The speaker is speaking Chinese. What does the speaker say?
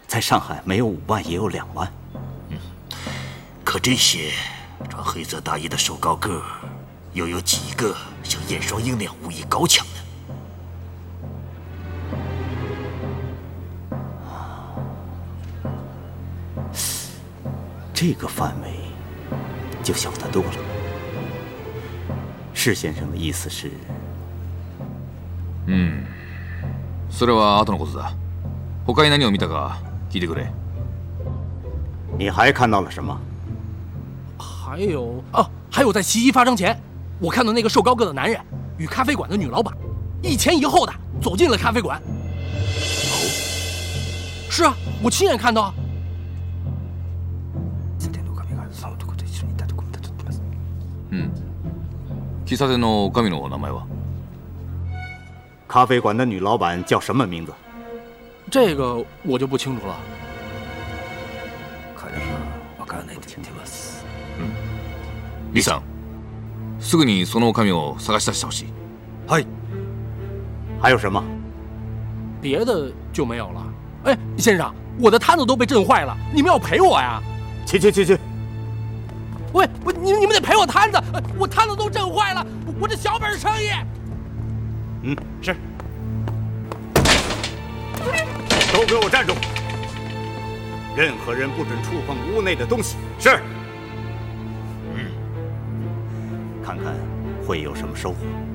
在上海没有5万也有2万。 可这些穿黑色大衣的瘦高个，又有几个像燕双鹰那样武艺高强的？ 这个范围就小得多了。施先生的意思是？ それは後のことだ。他に何を見たか聞いてくれ。 你还看到了什么？ 还有在袭击发生前，我看到那个瘦高个的男人与咖啡馆的女老板一前一后的走进了咖啡馆。是啊，我亲眼看到。 喫茶店の女将の名前は？ 咖啡馆的女老板叫什么名字？ 这个我就不清楚了。 李さん、すぐにその女将を探し出してほしい。 はい。还有什么？ 别的就没有了。哎，先生，我的摊子都被震坏了，你们要赔我呀！ 去！ 喂，你们得赔我摊子，我摊子都震坏了，我这小本生意。 是。都给我站住！任何人不准触碰屋内的东西。是。看看会有什么收获。